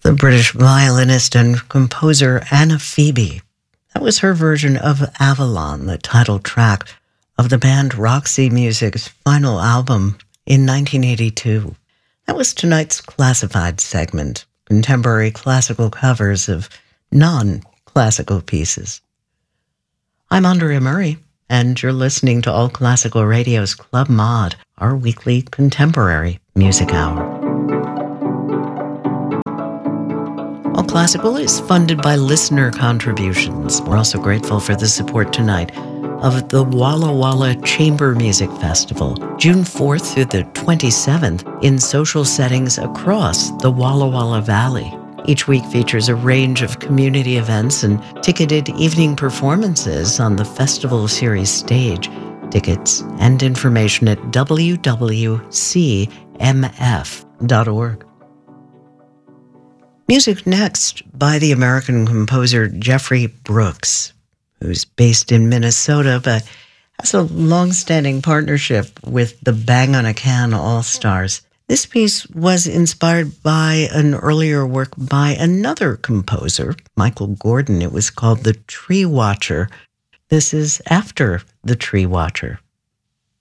The British violinist and composer Anna Phoebe. That was her version of Avalon, the title track of the band Roxy Music's final album in 1982. That was tonight's classified segment, contemporary classical covers of non-classical pieces. I'm Andrea Murray, and you're listening to All Classical Radio's Club Mod, our weekly contemporary music hour. All Classical is funded by listener contributions. We're also grateful for the support tonight of the Walla Walla Chamber Music Festival, June 4th through the 27th, in social settings across the Walla Walla Valley. Each week features a range of community events and ticketed evening performances on the festival series stage. Tickets and information at www.cmf.org. Music next by the American composer Jeffrey Brooks, who's based in Minnesota but has a long-standing partnership with the Bang on a Can All-Stars. This piece was inspired by an earlier work by another composer, Michael Gordon. It was called The Tree Watcher. This is after The Tree Watcher.